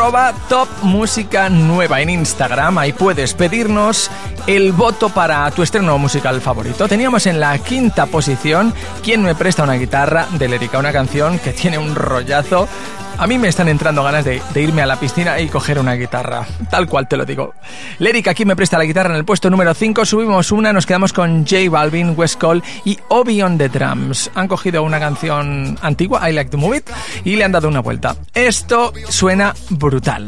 @topmusicanueva en Instagram. Ahí puedes pedirnos el voto para tu estreno musical favorito. Teníamos en la 5ª posición ¿Quién me presta una guitarra? De Lérica, una canción que tiene un rollazo. A mí me están entrando ganas de irme a la piscina y coger una guitarra, tal cual te lo digo. Lérica, ¿Quién me presta la guitarra? En el puesto número 5 subimos una, nos quedamos con J Balvin, West Cole y Obi on the Drums. Han cogido una canción antigua, I Like to Move It, y le han dado una vuelta. Esto suena brutal.